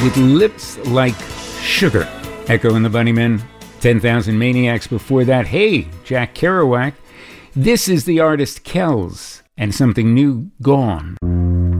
with Lips Like Sugar. Echo and the Bunnymen, 10,000 Maniacs before that. Hey, Jack Kerouac. This is the artist Kells and something new, Gone.